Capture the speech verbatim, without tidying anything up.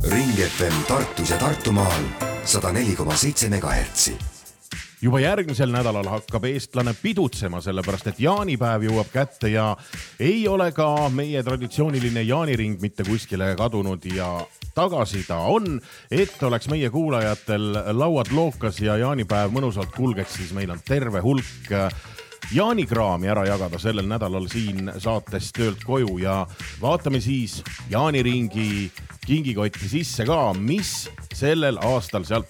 Ring F M Tartus ja Tartumaal sada neli koma seitse megahertsi. Juba järgmisel nädalal hakkab eestlane pidutsema, sellepärast et jaanipäev jõuab kätte ja ei ole ka meie traditsiooniline jaaniring mitte kuskile kadunud ja tagasi ta on, et oleks meie kuulajatel lauad lookas ja jaanipäev mõnusalt kulgeks, siis meil on terve hulk jaanikraami ära jagada sellel nädalal siin saates töölt koju ja vaatame siis jaaniringi kingikotti sisse ka, mis sellel aastal sealt